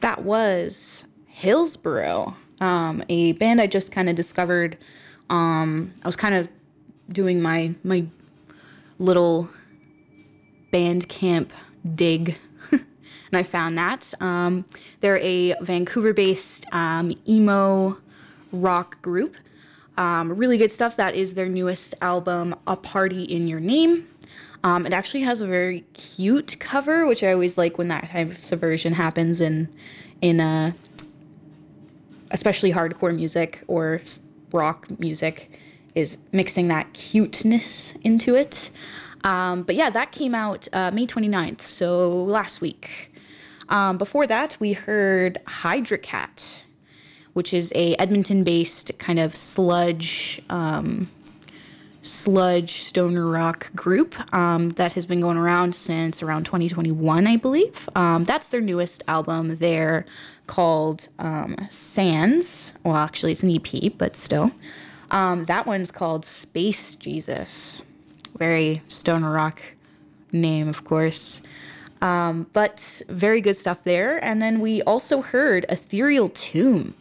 That was Hillsborough, a band I just kind of discovered. I was kind of doing my little Bandcamp dig, and I found that. They're a Vancouver-based emo rock group. Really good stuff. That is their newest album, A Party in Your Name. It actually has a very cute cover, which I always like when that type of subversion happens in especially hardcore music or rock music, is mixing that cuteness into it. But yeah, that came out May 29th, so last week. Before that, we heard Hydra Cat, which is a Edmonton-based kind of sludge stoner rock group that has been going around since around 2021, I believe. That's their newest album. They're called Sands. Well, actually, it's an EP, but still. That one's called Space Jesus. Very stoner rock name, of course. But very good stuff there. And then we also heard Ethereal Tomb.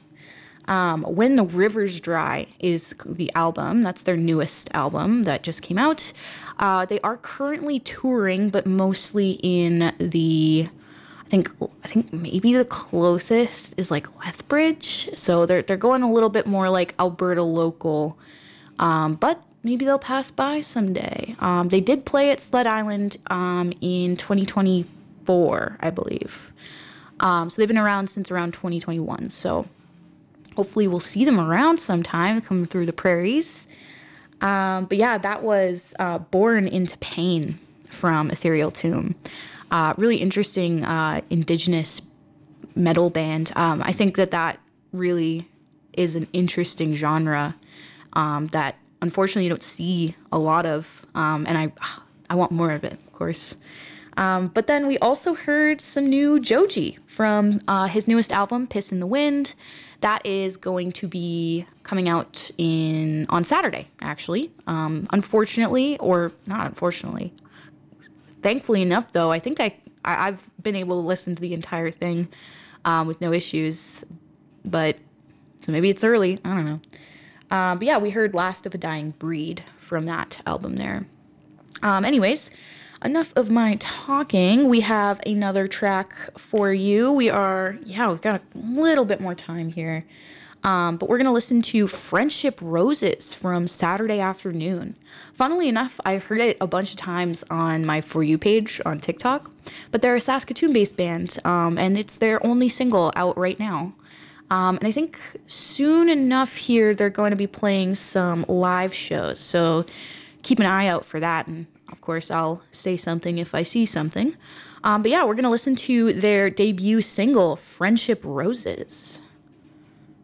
When the Rivers Dry is the album. That's their newest album that just came out. They are currently touring, but mostly in the, I think maybe the closest is like Lethbridge. So they're going a little bit more like Alberta local. But maybe they'll pass by someday. They did play at Sled Island in 2024, I believe. So they've been around since around 2021. So hopefully we'll see them around sometime, coming through the prairies. But yeah, that was Born into Pain from Ethereal Tomb. Really interesting indigenous metal band. I think that really is an interesting genre that unfortunately you don't see a lot of. And I want more of it, of course. But then we also heard some new Joji from his newest album, Piss in the Wind. That is going to be coming out on Saturday, actually. Unfortunately, or not unfortunately, thankfully enough, though, I think I've been able to listen to the entire thing with no issues. But so maybe it's early. I don't know. But yeah, we heard Last of a Dying Breed from that album there. Anyways, enough of my talking. We have another track for you. We've got a little bit more time here. But we're going to listen to Friendship Roses from Saturday Afternoon. Funnily enough, I've heard it a bunch of times on my For You page on TikTok, but they're a Saskatoon-based band, and it's their only single out right now. And I think soon enough here, they're going to be playing some live shows, so keep an eye out for that, and of course, I'll say something if I see something. But yeah, we're going to listen to their debut single, Friendship Roses.